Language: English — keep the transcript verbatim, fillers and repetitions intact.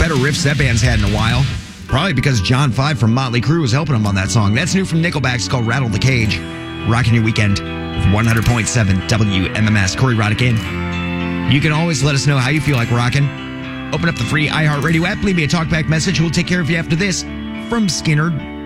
better riffs that band's had in a while. Probably because John five from Motley Crue was helping him on that song. That's new from Nickelback. It's called Rattle the Cage. Rocking your weekend with one hundred point seven W M M S. Corey Roddick in. You can always let us know how you feel like rocking. Open up the free iHeartRadio app. Leave me a talkback message. We'll take care of you after this from Skinner.